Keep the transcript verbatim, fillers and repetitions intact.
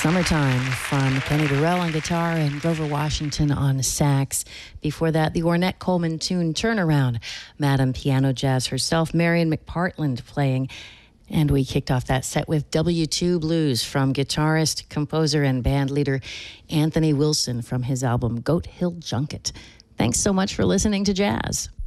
Summertime from Kenny Burrell on guitar and Grover Washington on sax. Before that, the Ornette Coleman tune Turnaround. Madam Piano Jazz herself, Marion McPartland, playing. And we kicked off that set with W two Blues from guitarist, composer, and band leader Anthony Wilson from his album Goat Hill Junket. Thanks so much for listening to Jazz.